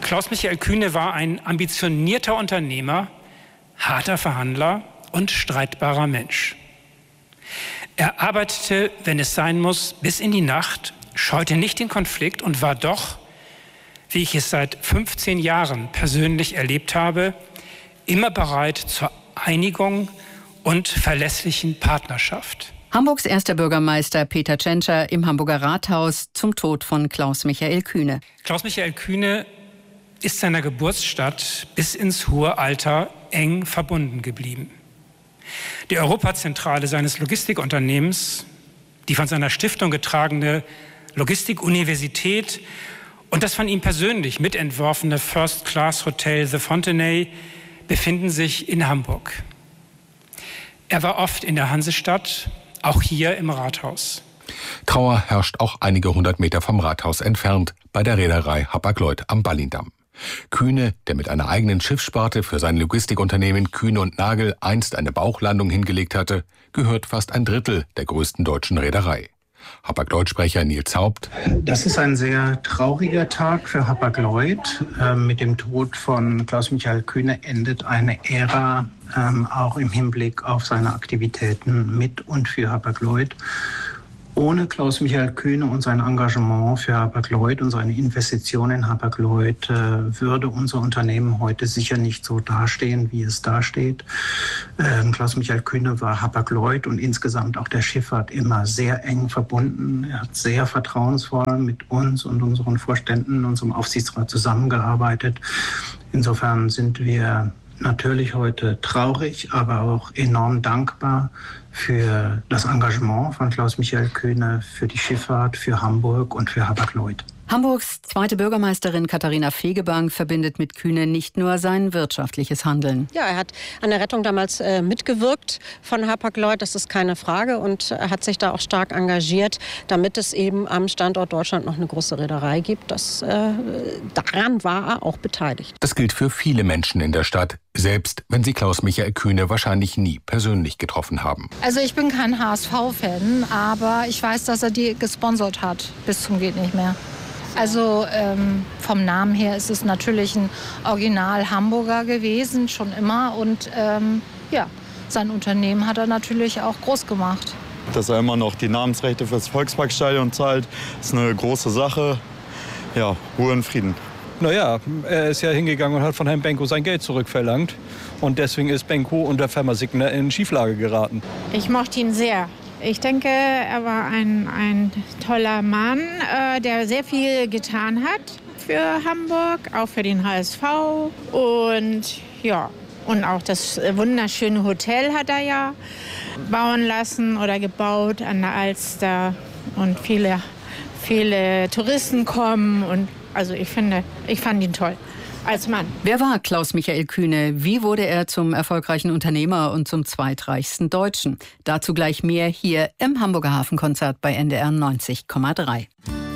Klaus-Michael Kühne war ein ambitionierter Unternehmer, harter Verhandler und streitbarer Mensch. Er arbeitete, wenn es sein muss, bis in die Nacht, scheute nicht den Konflikt und war doch, wie ich es seit 15 Jahren persönlich erlebt habe, immer bereit zur Einigung und verlässlichen Partnerschaft. Hamburgs erster Bürgermeister Peter Tschentscher im Hamburger Rathaus zum Tod von Klaus-Michael Kühne. Klaus-Michael Kühne ist seiner Geburtsstadt bis ins hohe Alter eng verbunden geblieben. Die Europazentrale seines Logistikunternehmens, die von seiner Stiftung getragene Logistikuniversität und das von ihm persönlich mitentworfene First-Class-Hotel The Fontenay befinden sich in Hamburg. Er war oft in der Hansestadt, auch hier im Rathaus. Trauer herrscht auch einige 100 Meter vom Rathaus entfernt, bei der Reederei Hapag-Lloyd am Ballindamm. Kühne, der mit einer eigenen Schiffssparte für sein Logistikunternehmen Kühne und Nagel einst eine Bauchlandung hingelegt hatte, gehört fast ein Drittel der größten deutschen Reederei. Hapag-Lloyd-Sprecher Nils Haupt. Das ist ein sehr trauriger Tag für Hapag-Lloyd. Mit dem Tod von Klaus-Michael Kühne endet eine Ära, auch im Hinblick auf seine Aktivitäten mit und für Hapag-Lloyd. Ohne Klaus-Michael Kühne und sein Engagement für Hapag-Lloyd und seine Investition in Hapag-Lloyd würde unser Unternehmen heute sicher nicht so dastehen, wie es dasteht. Klaus-Michael Kühne war Hapag-Lloyd und insgesamt auch der Schifffahrt immer sehr eng verbunden. Er hat sehr vertrauensvoll mit uns und unseren Vorständen, unserem Aufsichtsrat zusammengearbeitet. Insofern sind wir natürlich heute traurig, aber auch enorm dankbar für das Engagement von Klaus-Michael Kühne, für die Schifffahrt, für Hamburg und für Hapag-Lloyd. Hamburgs zweite Bürgermeisterin Katharina Fegebank verbindet mit Kühne nicht nur sein wirtschaftliches Handeln. Ja, er hat an der Rettung damals mitgewirkt von Hapag-Lloyd, das ist keine Frage, und hat sich da auch stark engagiert, damit es eben am Standort Deutschland noch eine große Reederei gibt. Daran war er auch beteiligt. Das gilt für viele Menschen in der Stadt, selbst wenn sie Klaus-Michael Kühne wahrscheinlich nie persönlich getroffen haben. Also ich bin kein HSV-Fan, aber ich weiß, dass er die gesponsert hat, bis zum geht nicht mehr. Also vom Namen her ist es natürlich ein Original-Hamburger gewesen, schon immer. Und sein Unternehmen hat er natürlich auch groß gemacht. Dass er immer noch die Namensrechte fürs Volksparkstadion zahlt, ist eine große Sache. Ja, Ruhe und Frieden. Naja, er ist ja hingegangen und hat von Herrn Benko sein Geld zurückverlangt. Und deswegen ist Benko und der Firma Signer in Schieflage geraten. Ich mochte ihn sehr. Ich denke, er war ein toller Mann, der sehr viel getan hat für Hamburg, auch für den HSV. Und ja, und auch das wunderschöne Hotel hat er ja bauen lassen oder gebaut an der Alster. Und viele Touristen kommen. Und also ich fand ihn toll. Als Mann. Wer war Klaus-Michael Kühne? Wie wurde er zum erfolgreichen Unternehmer und zum zweitreichsten Deutschen? Dazu gleich mehr hier im Hamburger Hafenkonzert bei NDR 90,3.